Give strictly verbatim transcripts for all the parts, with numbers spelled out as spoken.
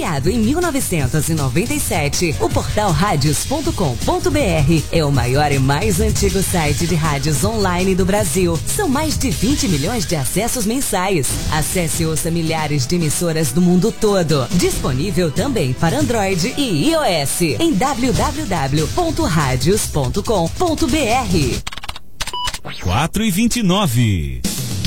Criado em mil novecentos e noventa e sete, o portal radios ponto com ponto br é o maior e mais antigo site de rádios online do Brasil. São mais de vinte milhões de acessos mensais. Acesse e ouça milhares de emissoras do mundo todo. Disponível também para Android e iOS em w w w ponto radios ponto com ponto br. quatro e vinte e nove.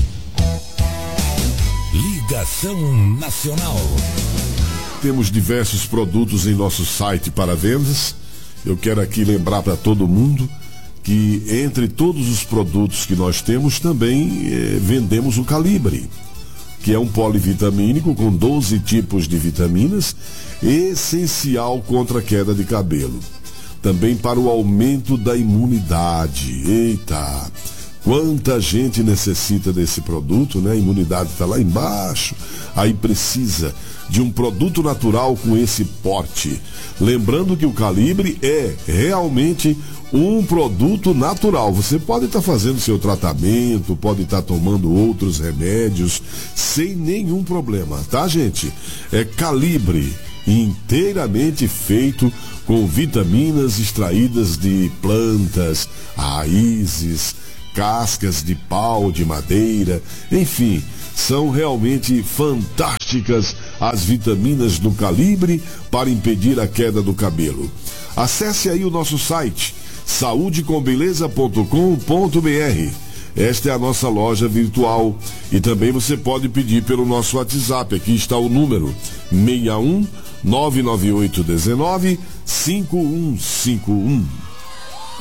Ligação Nacional. Temos diversos produtos em nosso site para vendas. Eu quero aqui lembrar para todo mundo que entre todos os produtos que nós temos também eh, vendemos o Calibre, que é um polivitamínico com doze tipos de vitaminas, essencial contra a queda de cabelo. Também para o aumento da imunidade. Eita! Quanta gente necessita desse produto, né? A imunidade está lá embaixo. Aí precisa de um produto natural com esse porte. Lembrando que o Calibre é realmente um produto natural. Você pode estar tá fazendo seu tratamento, pode estar tá tomando outros remédios sem nenhum problema, tá, gente? É Calibre, inteiramente feito com vitaminas extraídas de plantas, raízes, cascas de pau, de madeira, enfim, são realmente fantásticas as vitaminas do Calibre para impedir a queda do cabelo. Acesse aí o nosso site saúde com beleza ponto com ponto br. Esta é a nossa loja virtual e também você pode pedir pelo nosso WhatsApp. Aqui está o número seis um nove nove oito um nove cinco um cinco um.